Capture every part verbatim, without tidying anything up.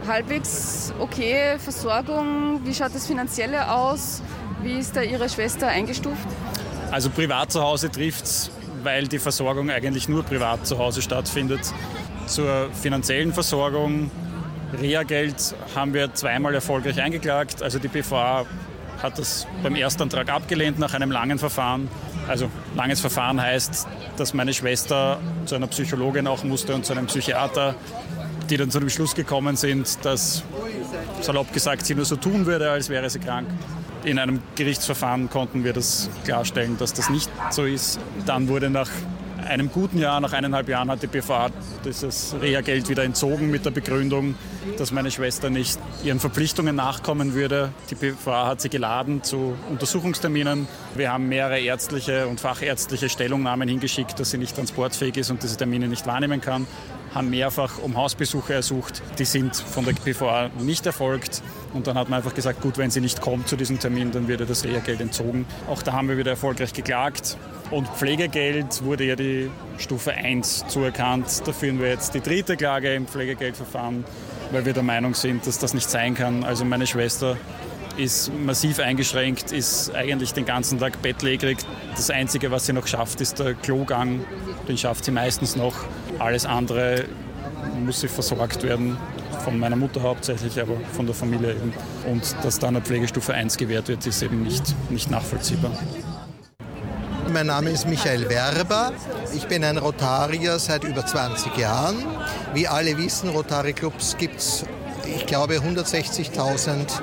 halbwegs okay Versorgung? Wie schaut das Finanzielle aus? Wie ist da Ihre Schwester eingestuft? Also privat zu Hause trifft's, weil die Versorgung eigentlich nur privat zu Hause stattfindet. Zur finanziellen Versorgung, Reha-Geld haben wir zweimal erfolgreich eingeklagt. Also die B V A hat das beim Erstantrag abgelehnt nach einem langen Verfahren. Also langes Verfahren heißt, dass meine Schwester zu einer Psychologin auch musste und zu einem Psychiater, die dann zu dem Schluss gekommen sind, dass, salopp gesagt, sie nur so tun würde, als wäre sie krank. In einem Gerichtsverfahren konnten wir das klarstellen, dass das nicht so ist. Dann wurde nach einem guten Jahr, nach eineinhalb Jahren, hat die B V A dieses Reha-Geld wieder entzogen mit der Begründung, dass meine Schwester nicht ihren Verpflichtungen nachkommen würde. Die B V A hat sie geladen zu Untersuchungsterminen. Wir haben mehrere ärztliche und fachärztliche Stellungnahmen hingeschickt, dass sie nicht transportfähig ist und diese Termine nicht wahrnehmen kann. Haben mehrfach um Hausbesuche ersucht. Die sind von der B V A nicht erfolgt. Und dann hat man einfach gesagt, gut, wenn sie nicht kommt zu diesem Termin, dann wird ihr das Reha-Geld entzogen. Auch da haben wir wieder erfolgreich geklagt. Und Pflegegeld wurde ja die Stufe eins zuerkannt. Da führen wir jetzt die dritte Klage im Pflegegeldverfahren, weil wir der Meinung sind, dass das nicht sein kann. Also meine Schwester ist massiv eingeschränkt, ist eigentlich den ganzen Tag bettlägerig. Das Einzige, was sie noch schafft, ist der Klogang. Den schafft sie meistens noch. Alles andere muss sie versorgt werden. Von meiner Mutter hauptsächlich, aber von der Familie eben. Und dass dann eine Pflegestufe eins gewährt wird, ist eben nicht, nicht nachvollziehbar. Mein Name ist Michael Werber. Ich bin ein Rotarier seit über zwanzig Jahren. Wie alle wissen, Rotary-Clubs gibt es, ich glaube, hundertsechzigtausend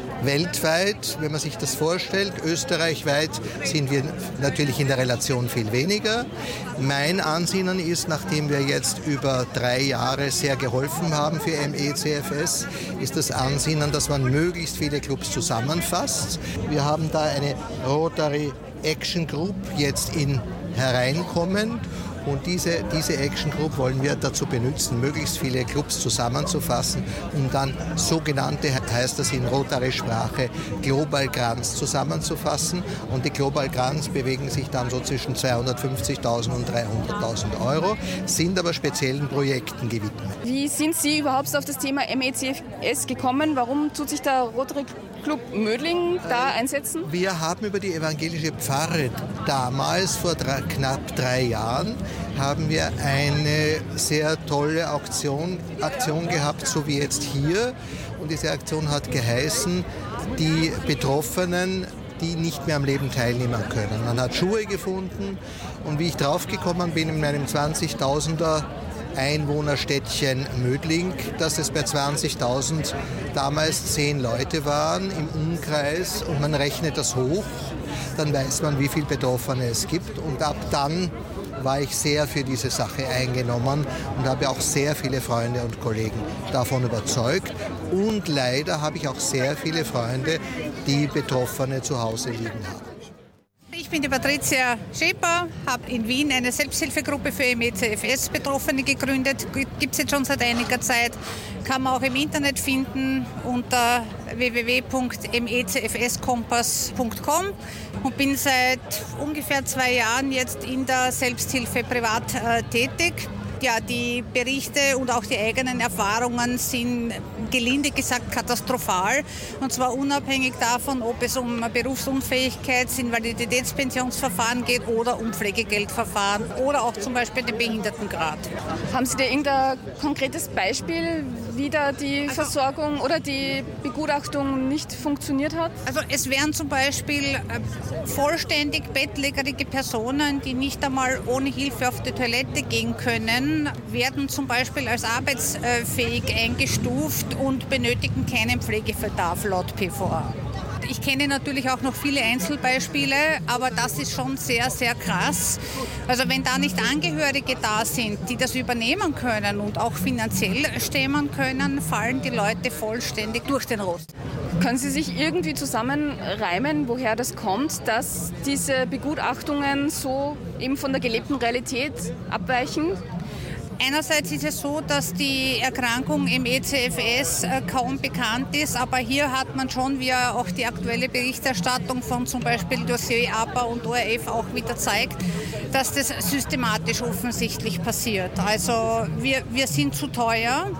weltweit, wenn man sich das vorstellt. Österreichweit sind wir natürlich in der Relation viel weniger. Mein Ansinnen ist, nachdem wir jetzt über drei Jahre sehr geholfen haben für M E C F S, ist das Ansinnen, dass man möglichst viele Clubs zusammenfasst. Wir haben da eine Rotary Action Group jetzt in hereinkommen. Und diese, diese Action Group wollen wir dazu benutzen, möglichst viele Clubs zusammenzufassen, um dann sogenannte, heißt das in Rotary-Sprache, Global Grants zusammenzufassen. Und die Global Grants bewegen sich dann so zwischen zweihundertfünfzigtausend und dreihunderttausend Euro, sind aber speziellen Projekten gewidmet. Wie sind Sie überhaupt auf das Thema M E C F S gekommen? Warum tut sich der Rotary Club Mödling da einsetzen? Wir haben über die evangelische Pfarre damals, vor drei, knapp drei Jahren, haben wir eine sehr tolle Aktion, Aktion gehabt, so wie jetzt hier. Und diese Aktion hat geheißen, die Betroffenen, die nicht mehr am Leben teilnehmen können. Man hat Schuhe gefunden und wie ich draufgekommen bin in meinem zwanzigtausender Einwohnerstädtchen Mödling, dass es bei zwanzigtausend damals zehn Leute waren im Umkreis und man rechnet das hoch, dann weiß man, wie viele Betroffene es gibt und ab dann war ich sehr für diese Sache eingenommen und habe auch sehr viele Freunde und Kollegen davon überzeugt. Und leider habe ich auch sehr viele Freunde, die Betroffene zu Hause liegen haben. Ich bin die Patricia Schäper, habe in Wien eine Selbsthilfegruppe für M E C F S-Betroffene gegründet. Gibt es jetzt schon seit einiger Zeit. Kann man auch im Internet finden unter w w w punkt m e c f s kompass punkt com und bin seit ungefähr zwei Jahren jetzt in der Selbsthilfe privat äh, tätig. Ja, die Berichte und auch die eigenen Erfahrungen sind gelinde gesagt katastrophal. Und zwar unabhängig davon, ob es um Berufsunfähigkeits-, Invaliditätspensionsverfahren geht oder um Pflegegeldverfahren oder auch zum Beispiel den Behindertengrad. Haben Sie da irgendein konkretes Beispiel, wie da die also, Versorgung oder die Begutachtung nicht funktioniert hat? Also es wären zum Beispiel vollständig bettlägerige Personen, die nicht einmal ohne Hilfe auf die Toilette gehen können, werden zum Beispiel als arbeitsfähig eingestuft und benötigen keinen Pflegebedarf laut P V A. Ich kenne natürlich auch noch viele Einzelbeispiele, aber das ist schon sehr, sehr krass. Also wenn da nicht Angehörige da sind, die das übernehmen können und auch finanziell stemmen können, fallen die Leute vollständig durch den Rost. Können Sie sich irgendwie zusammenreimen, woher das kommt, dass diese Begutachtungen so eben von der gelebten Realität abweichen? Einerseits ist es so, dass die Erkrankung M E C F S kaum bekannt ist, aber hier hat man schon, wie auch die aktuelle Berichterstattung von zum Beispiel Dossier A P A und O R F auch wieder zeigt, dass das systematisch offensichtlich passiert. Also wir, wir sind zu teuer.